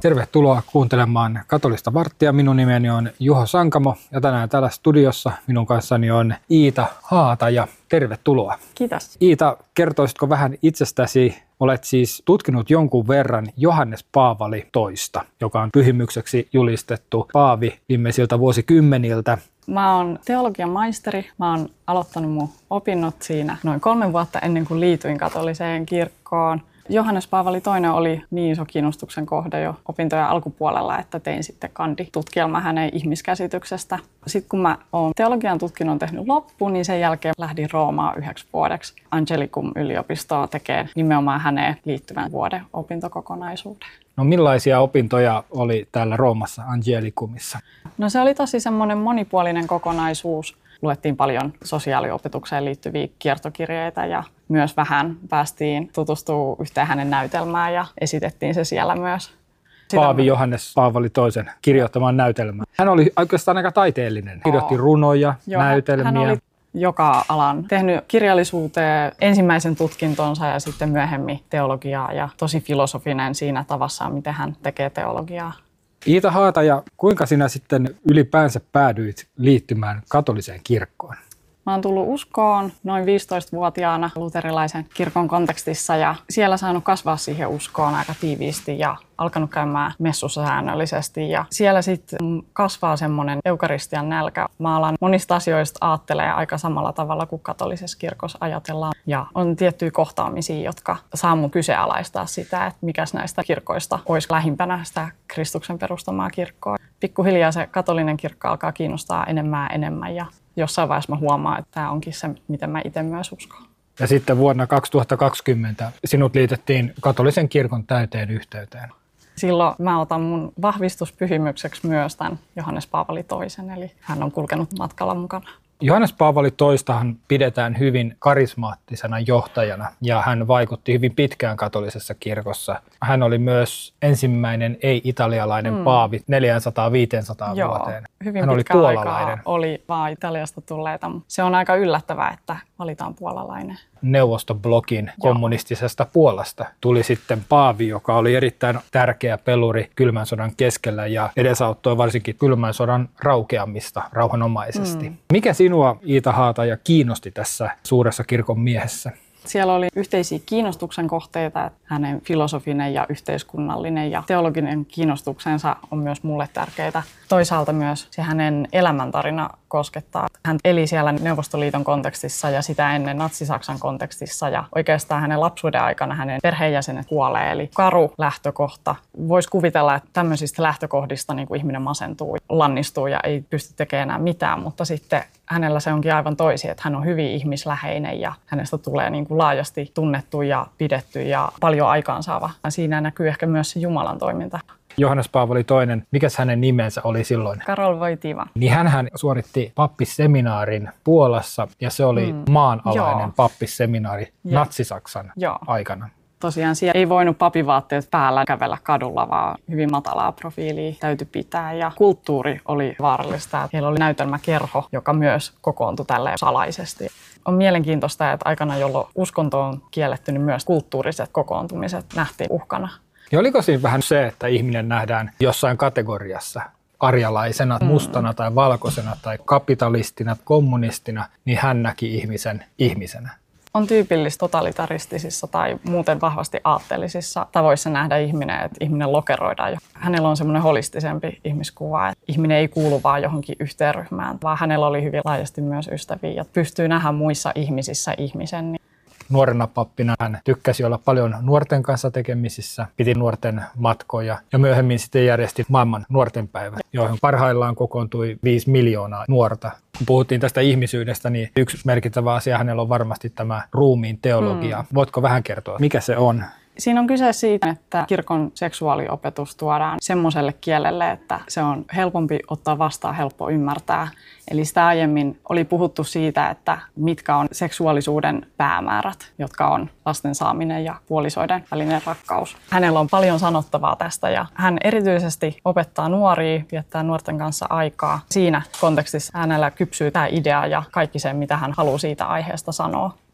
Tervetuloa kuuntelemaan Katolista varttia. Minun nimeni on Juho Sankamo ja tänään täällä studiossa minun kanssani on Iita Haataja. Tervetuloa. Kiitos. Iita, kertoisitko vähän itsestäsi? Olet siis tutkinut jonkun verran Johannes Paavali toista, joka on pyhimykseksi julistettu paavi viimeisiltä vuosikymmeniltä. Mä oon teologian maisteri. Mä oon aloittanut mun opinnot siinä noin 3 vuotta ennen kuin liityin katoliseen kirkkoon. Johannes Paavali II oli niin iso kiinnostuksen kohde jo opintojen alkupuolella, että tein sitten kanditutkielman hänen ihmiskäsityksestä. Sitten kun mä oon teologian tutkinnon tehnyt loppuun, niin sen jälkeen lähdin Roomaan 1 vuodeksi Angelicum-yliopistoa tekemään nimenomaan häneen liittyvän vuoden opintokokonaisuuden. No millaisia opintoja oli täällä Roomassa Angelicumissa? No se oli tosi semmoinen monipuolinen kokonaisuus. Luettiin paljon sosiaaliopetukseen liittyviä kiertokirjeitä ja myös vähän päästiin tutustumaan yhteen hänen näytelmään ja esitettiin se siellä myös. Paavi Johannes Paavali II kirjoittamaan näytelmään. Hän oli oikeastaan aika taiteellinen. Kirjoitti runoja, näytelmiä. Hän oli joka alan tehnyt kirjallisuuteen ensimmäisen tutkintonsa ja sitten myöhemmin teologiaa ja tosi filosofinen siinä tavassaan, miten hän tekee teologiaa. Iita Haataja, kuinka sinä sitten ylipäänsä päädyit liittymään katoliseen kirkkoon? Mä oon tullut uskoon noin 15-vuotiaana luterilaisen kirkon kontekstissa ja siellä saanut kasvaa siihen uskoon aika tiiviisti ja alkanut käymään messussa säännöllisesti. Ja siellä sitten kasvaa semmoinen eukaristian nälkä. Mä alan monista asioista aattelee aika samalla tavalla kuin katolisessa kirkossa ajatellaan. Ja on tiettyjä kohtaamisia, jotka saa mun kyseenalaistaa sitä, että mikäs näistä kirkoista olisi lähimpänä sitä Kristuksen perustamaa kirkkoa. Pikkuhiljaa se katolinen kirkko alkaa kiinnostaa enemmän ja jossain vaiheessa mä huomaan, että tämä onkin se, miten mä itse myös uskon. Ja sitten vuonna 2020 sinut liitettiin katolisen kirkon täyteen yhteyteen. Silloin mä otan mun vahvistuspyhimykseksi myös tämän Johannes Paavali II, eli hän on kulkenut matkalla mukana. Johannes Paavali II:han pidetään hyvin karismaattisena johtajana ja hän vaikutti hyvin pitkään katolisessa kirkossa. Hän oli myös ensimmäinen ei-italialainen paavi 400-500 vuoteen. Hyvin hän oli puolalainen. Oli vaan Italiasta tulleita. Se on aika yllättävää, että valitaan puolalainen. Neuvostoblokin kommunistisesta Puolasta tuli sitten paavi, joka oli erittäin tärkeä peluri kylmän sodan keskellä ja edesauttoi varsinkin kylmän sodan raukeamista rauhanomaisesti. Mikä sinua, Iita Haataja, kiinnosti tässä suuressa kirkon miehessä? Siellä oli yhteisiä kiinnostuksen kohteita, että hänen filosofinen ja yhteiskunnallinen ja teologinen kiinnostuksensa on myös mulle tärkeitä. Toisaalta myös se hänen elämäntarina koskettaa. Hän eli siellä Neuvostoliiton kontekstissa ja sitä ennen Natsi-Saksan kontekstissa ja oikeastaan hänen lapsuuden aikana hänen perheenjäsenet kuolee. Eli karu lähtökohta. Voisi kuvitella, että tämmöisistä lähtökohdista niin kuin ihminen masentuu, lannistuu ja ei pysty tekemään enää mitään, mutta sitten hänellä se onkin aivan toisin, että hän on hyvin ihmisläheinen ja hänestä tulee niin kuin laajasti tunnettu ja pidetty ja paljon aikaansaava. Siinä näkyy ehkä myös se Jumalan toiminta. Johannes Paavali II, mikäs hänen nimensä oli silloin? Karol Wojtyła. Niin hänhän suoritti pappisseminaarin Puolassa ja se oli maanalainen pappisseminaari Natsi-Saksan aikana. Tosiaan siellä ei voinut papivaatteet päällä kävellä kadulla, vaan hyvin matalaa profiilia täytyi pitää ja kulttuuri oli vaarallista. Heillä oli näytelmäkerho, joka myös kokoontui tälleen salaisesti. On mielenkiintoista, että aikana, jolloin uskonto on kielletty, niin myös kulttuuriset kokoontumiset nähtiin uhkana. Ja oliko siinä vähän se, että ihminen nähdään jossain kategoriassa arjalaisena, mustana tai valkoisena tai kapitalistina, kommunistina, niin hän näki ihmisen ihmisenä? On tyypillistä totalitaristisissa tai muuten vahvasti aatteellisissa tavoissa nähdä ihminen, että ihminen lokeroidaan jo. Hänellä on semmoinen holistisempi ihmiskuva, että ihminen ei kuulu vaan johonkin yhteen ryhmään, vaan hänellä oli hyvin laajasti myös ystäviä ja pystyy nähdä muissa ihmisissä ihmisen. Nuorena pappina hän tykkäsi olla paljon nuorten kanssa tekemisissä, piti nuorten matkoja ja myöhemmin sitten järjesti maailman nuorten päivä, johon parhaillaan kokoontui 5 miljoonaa nuorta. Kun puhuttiin tästä ihmisyydestä, niin yksi merkittävä asia hänellä on varmasti tämä ruumiin teologia. Voitko vähän kertoa, mikä se on? Siinä on kyse siitä, että kirkon seksuaaliopetus tuodaan semmoiselle kielelle, että se on helpompi ottaa vastaan, helppo ymmärtää. Eli sitä aiemmin oli puhuttu siitä, että mitkä on seksuaalisuuden päämäärät, jotka on lasten saaminen ja puolisoiden välinen rakkaus. Hänellä on paljon sanottavaa tästä ja hän erityisesti opettaa nuoria, viettää nuorten kanssa aikaa. Siinä kontekstissa hänellä kypsyy tämä idea ja kaikki se, mitä hän haluaa siitä aiheesta sanoa.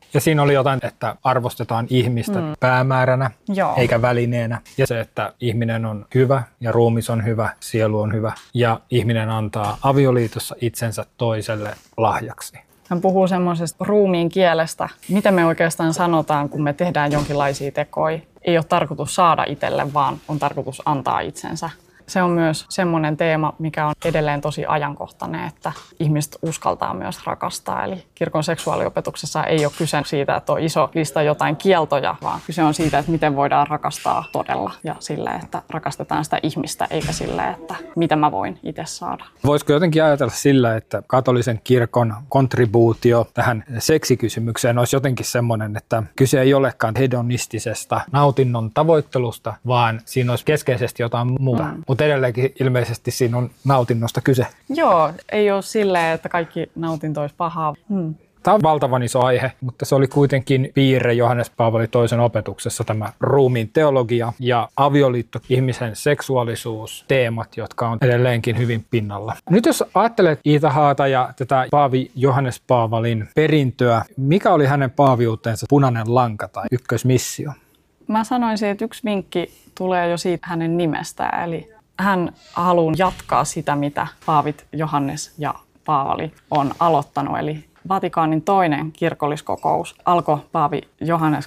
Ja siinä oli jotain, että arvostetaan ihmistä päämääränä Joo. eikä välineenä. Ja se, että ihminen on hyvä ja ruumis on hyvä, sielu on hyvä ja ihminen antaa avioliitossa itsensä toiselle lahjaksi. Hän puhuu semmoisesta ruumiin kielestä, mitä me oikeastaan sanotaan, kun me tehdään jonkinlaisia tekoja. Ei ole tarkoitus saada itselle, vaan on tarkoitus antaa itsensä. Se on myös semmoinen teema, mikä on edelleen tosi ajankohtainen, että ihmiset uskaltaa myös rakastaa. Eli kirkon seksuaaliopetuksessa ei ole kyse siitä, että on iso lista jotain kieltoja, vaan kyse on siitä, että miten voidaan rakastaa todella ja sillä, että rakastetaan sitä ihmistä, eikä sillä, että mitä mä voin itse saada. Voisiko jotenkin ajatella sillä, että katolisen kirkon kontribuutio tähän seksikysymykseen olisi jotenkin semmoinen, että kyse ei olekaan hedonistisesta nautinnon tavoittelusta, vaan siinä olisi keskeisesti jotain muuta. Mutta edelleenkin ilmeisesti siinä on nautinnosta kyse. Joo, ei ole silleen, että kaikki nautinto olisi pahaa. Tämä on valtavan iso aihe, mutta se oli kuitenkin piirre Johannes Paavali toisen opetuksessa, tämä ruumiin teologia ja avioliitto, ihmisen seksuaalisuus, teemat, jotka on edelleenkin hyvin pinnalla. Nyt jos ajattelet Iita Haata ja tätä Paavi Johannes Paavalin perintöä, mikä oli hänen paaviutensa punainen lanka tai ykkösmissio? Mä sanoisin, että yksi vinkki tulee jo siitä hänen nimestään, eli hän haluaa jatkaa sitä, mitä paavit Johannes ja Paavali on aloittanut, eli Vatikaanin toinen kirkolliskokous alkoi Paavi Johannes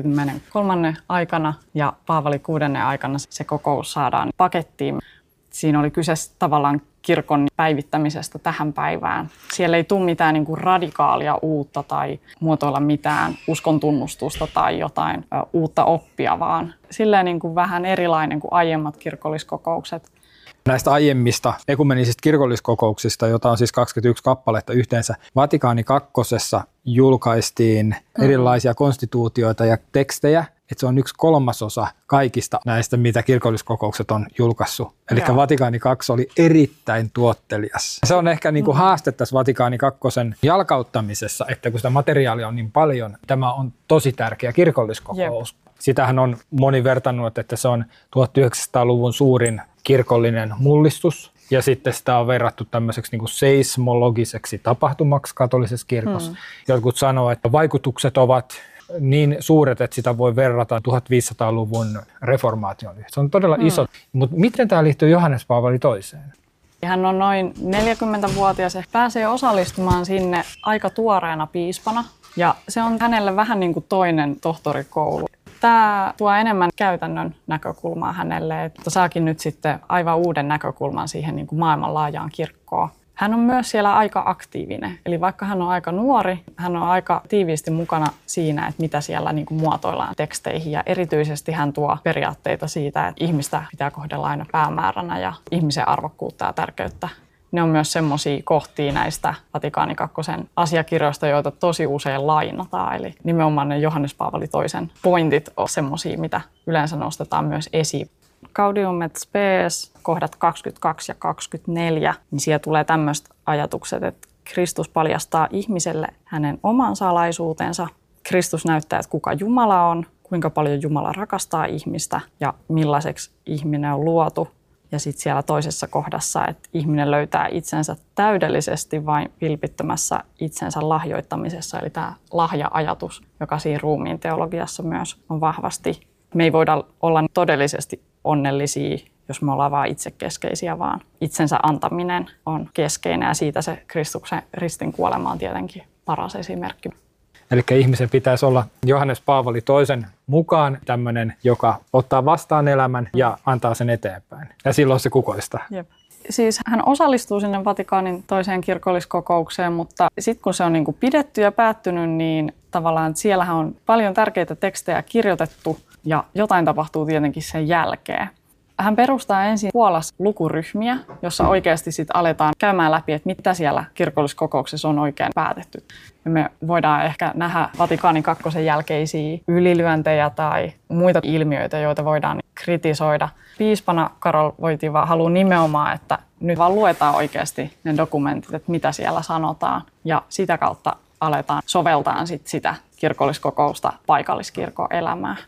23. aikana ja Paavali 6. aikana se kokous saadaan pakettiin. Siinä oli kyse tavallaan kirkon päivittämisestä tähän päivään. Siellä ei tule mitään niin kuin radikaalia uutta tai muotoilla mitään uskontunnustusta tai jotain uutta oppia, vaan silleen niin kuin vähän erilainen kuin aiemmat kirkolliskokoukset. Näistä aiemmista ekumenisistä kirkolliskokouksista, jota on siis 21 kappaletta yhteensä, Vatikaani kakkosessa julkaistiin erilaisia konstituutioita ja tekstejä, että se on 1/3 kaikista näistä, mitä kirkolliskokoukset on julkaissut. Eli Vatikaani 2 oli erittäin tuottelias. Se on ehkä niin kuin haaste tässä Vatikaani 2 jalkauttamisessa, että kun sitä materiaalia on niin paljon, tämä on tosi tärkeä kirkolliskokous. Sitähän on moni vertannut, että se on 1900-luvun suurin kirkollinen mullistus. Ja sitten sitä on verrattu tämmöiseksi niin kuin seismologiseksi tapahtumaksi katolisessa kirkossa. Jotkut sanoo, että vaikutukset ovat niin suuret, että sitä voi verrata 1500-luvun reformaation. Se on todella iso. Mutta miten tämä liittyy Johannes Paavali toiseen? Hän on noin 40-vuotias ja pääsee osallistumaan sinne aika tuoreena piispana. Ja se on hänelle vähän niin kuin toinen tohtorikoulu. Tämä tuo enemmän käytännön näkökulmaa hänelle, että saakin nyt sitten aivan uuden näkökulman siihen niin kuin maailmanlaajaan kirkkoon. Hän on myös siellä aika aktiivinen, eli vaikka hän on aika nuori, hän on aika tiiviisti mukana siinä, että mitä siellä niin kuin muotoillaan teksteihin. Ja erityisesti hän tuo periaatteita siitä, että ihmistä pitää kohdella aina päämääränä ja ihmisen arvokkuutta ja tärkeyttä. Ne on myös semmoisia kohtia näistä Vatikaani kakkosen asiakirjoista, joita tosi usein lainataan. Eli nimenomaan ne Johannes Paavali toisen pointit on semmoisia, mitä yleensä nostetaan myös esiin. Gaudium et Spes, kohdat 22 ja 24, niin siellä tulee tämmöiset ajatukset, että Kristus paljastaa ihmiselle hänen oman salaisuutensa. Kristus näyttää, että kuka Jumala on, kuinka paljon Jumala rakastaa ihmistä ja millaiseksi ihminen on luotu. Ja sitten siellä toisessa kohdassa, että ihminen löytää itsensä täydellisesti vain vilpittömässä itsensä lahjoittamisessa. Eli tämä lahja-ajatus, joka siinä ruumiin teologiassa myös on vahvasti. Me ei voida olla todellisesti onnellisia, jos me ollaan vain itsekeskeisiä, vaan itsensä antaminen on keskeinen. Ja siitä se Kristuksen ristin kuolema on tietenkin paras esimerkki. Eli ihmisen pitäisi olla Johannes Paavali toisen mukaan tämmöinen, joka ottaa vastaan elämän ja antaa sen eteenpäin. Ja silloin se kukoistaa. Jep. Siis hän osallistuu sinne Vatikaanin toiseen kirkolliskokoukseen, mutta sitten kun se on niin kuin pidetty ja päättynyt, niin tavallaan siellähän on paljon tärkeitä tekstejä kirjoitettu ja jotain tapahtuu tietenkin sen jälkeen. Hän perustaa ensin Puolassa lukuryhmiä, jossa oikeasti sitten aletaan käymään läpi, että mitä siellä kirkolliskokouksessa on oikein päätetty. Ja me voidaan ehkä nähdä Vatikaanin kakkosen jälkeisiä ylilyöntejä tai muita ilmiöitä, joita voidaan kritisoida. Piispana Karol Wojtyła haluaa nimenomaan, että nyt vaan luetaan oikeasti ne dokumentit, että mitä siellä sanotaan. Ja sitä kautta aletaan soveltaa sitä kirkolliskokousta paikalliskirkon elämään.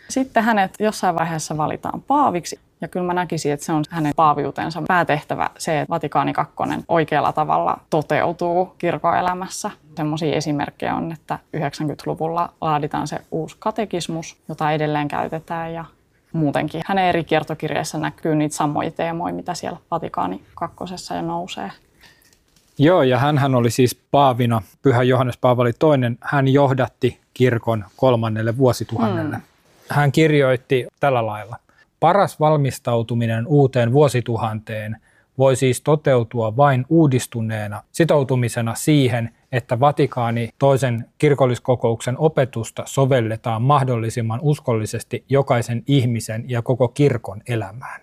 Sitten hänet jossain vaiheessa valitaan paaviksi. Ja kyllä mä näkisin, että se on hänen paaviutensa päätehtävä se, että Vatikaani II oikealla tavalla toteutuu kirkon elämässä. Semmoisia esimerkkejä on, että 90-luvulla laaditaan se uusi katekismus, jota edelleen käytetään ja muutenkin. Hänen eri kiertokirjeissa näkyy niitä samoja teemoja, mitä siellä Vatikaani II jo nousee. Joo, ja hänhän oli siis paavina, Pyhä Johannes Paavali II, hän johdatti kirkon 3. vuosituhannelle. Hän kirjoitti tällä lailla. Paras valmistautuminen uuteen vuosituhanteen voi siis toteutua vain uudistuneena sitoutumisena siihen, että Vatikaani II kirkolliskokouksen opetusta sovelletaan mahdollisimman uskollisesti jokaisen ihmisen ja koko kirkon elämään.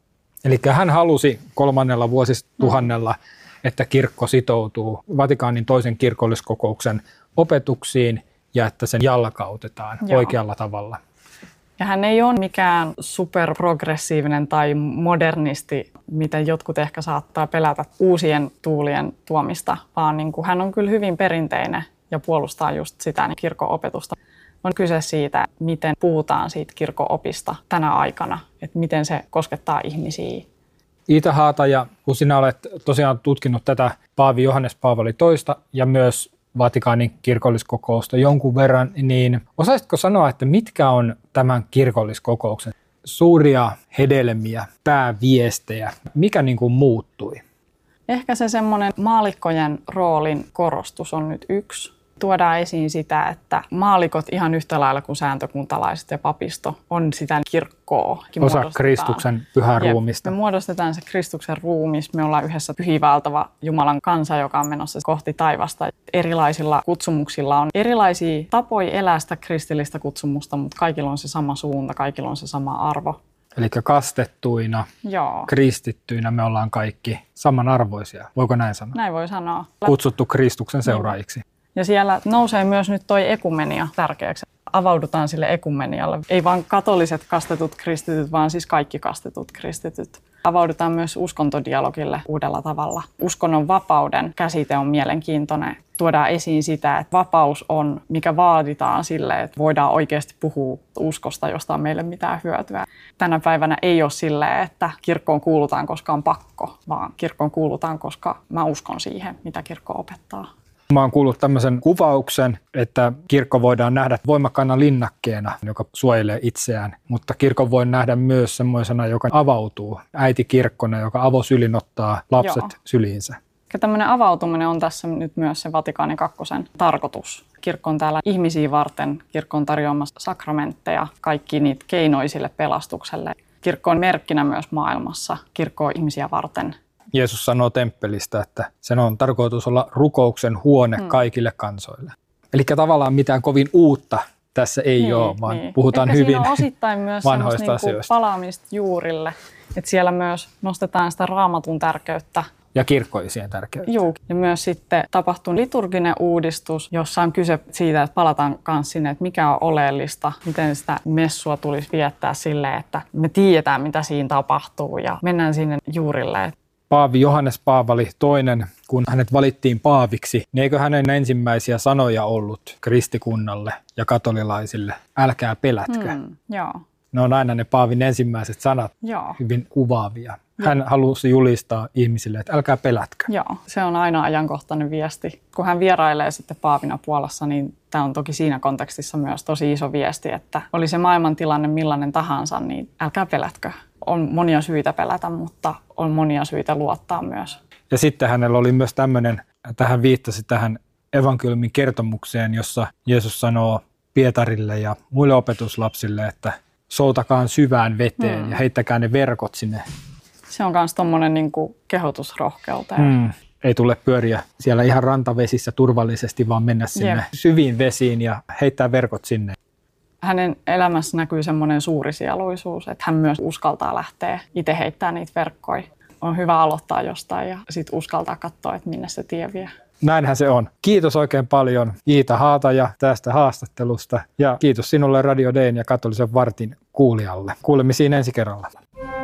Eli hän halusi 3. vuosituhannella, että kirkko sitoutuu Vatikaanin II kirkolliskokouksen opetuksiin ja että sen jalkautetaan oikealla tavalla. Ja hän ei ole mikään superprogressiivinen tai modernisti, mitä jotkut ehkä saattaa pelätä uusien tuulien tuomista, vaan niin kuin hän on kyllä hyvin perinteinen ja puolustaa just sitä kirkon opetusta. On kyse siitä, miten puhutaan siitä kirkon opista tänä aikana, että miten se koskettaa ihmisiä. Iita Haataja, kun sinä olet tosiaan tutkinut tätä Paavi Johannes Paavali II ja myös Vatikaanin kirkolliskokousta jonkun verran, niin osaisitko sanoa, että mitkä on tämän kirkolliskokouksen suuria hedelmiä, pääviestejä, mikä niin kuin muuttui? Ehkä se semmoinen maallikkojen roolin korostus on nyt yksi. Tuodaan esiin sitä, että maallikot ihan yhtä lailla kuin sääntökuntalaiset ja papisto on sitä kirkkoa. Osa Kristuksen pyhää ruumista. Me muodostetaan se Kristuksen ruumis. Me ollaan yhdessä pyhiinvaeltava Jumalan kansa, joka on menossa kohti taivasta. Erilaisilla kutsumuksilla on erilaisia tapoja elää sitä kristillistä kutsumusta, mutta kaikilla on se sama suunta, kaikilla on se sama arvo. Eli kastettuina, kristittyinä me ollaan kaikki samanarvoisia. Voiko näin sanoa? Näin voi sanoa. Kutsuttu Kristuksen seuraajiksi. Ja siellä nousee myös nyt toi ekumenia tärkeäksi. Avaudutaan sille ekumenialle. Ei vain katoliset kastetut kristityt, vaan siis kaikki kastetut kristityt. Avaudutaan myös uskontodialogille uudella tavalla. Uskonnon vapauden käsite on mielenkiintoinen. Tuodaan esiin sitä, että vapaus on, mikä vaaditaan sille, että voidaan oikeasti puhua uskosta, josta on meille mitään hyötyä. Tänä päivänä ei ole silleen, että kirkkoon kuulutaan, koska on pakko, vaan kirkkoon kuulutaan, koska mä uskon siihen, mitä kirkko opettaa. Mä oon kuullut tämmöisen kuvauksen, että kirkko voidaan nähdä voimakkaana linnakkeena, joka suojelee itseään, mutta kirkon voi nähdä myös semmoisena, joka avautuu, äiti kirkkona, joka avosylin ottaa lapset syliinsä. Tämmöinen avautuminen on tässä nyt myös se Vatikaani II tarkoitus. Kirkko on täällä ihmisiä varten, kirkko on tarjoamassa sakramentteja, kaikki niitä keinoja sille pelastukselle. Kirkko on merkkinä myös maailmassa, kirkko on ihmisiä varten. Jeesus sanoo temppelistä, että sen on tarkoitus olla rukouksen huone kaikille kansoille. Eli tavallaan mitään kovin uutta tässä ei ole, vaan puhutaan ehkä hyvin siinä on osittain myös vanhoista asioista. Palaamista juurille, että siellä myös nostetaan sitä raamatun tärkeyttä. Ja kirkkoisien tärkeyttä. Joo, ja myös sitten tapahtuu liturginen uudistus, jossa on kyse siitä, että palataan kanssa sinne, että mikä on oleellista, miten sitä messua tulisi viettää silleen, että me tiedetään, mitä siinä tapahtuu ja mennään sinne juurille. Paavi Johannes Paavali II, kun hänet valittiin paaviksi, niin eikö hänen ensimmäisiä sanoja ollut kristikunnalle ja katolilaisille, älkää pelätkö. Joo. Ne on aina ne paavin ensimmäiset sanat hyvin kuvaavia. Hän halusi julistaa ihmisille, että älkää pelätkö. Joo, se on aina ajankohtainen viesti. Kun hän vierailee sitten paavina Puolassa, niin tämä on toki siinä kontekstissa myös tosi iso viesti, että oli se maailmantilanne millainen tahansa, niin älkää pelätkö. On monia syitä pelätä, mutta on monia syitä luottaa myös. Ja sitten hänellä oli myös tämmöinen, että hän viittasi tähän evankeliumin kertomukseen, jossa Jeesus sanoo Pietarille ja muille opetuslapsille, että soutakaan syvään veteen ja heittäkää ne verkot sinne. Se on myös tuommoinen niin kuin kehotus rohkeuteen. Ei tule pyöriä siellä ihan rantavesissä turvallisesti, vaan mennä sinne syviin vesiin ja heittää verkot sinne. Hänen elämässä näkyy semmoinen suurisieluisuus, että hän myös uskaltaa lähteä itse heittämään niitä verkkoja. On hyvä aloittaa jostain ja sitten uskaltaa katsoa, että minne se tie vie. Näinhän se on. Kiitos oikein paljon Iita Haataja tästä haastattelusta ja kiitos sinulle Radio D:n ja Katolisen vartin kuulijalle. Kuulemme siinä ensi kerralla.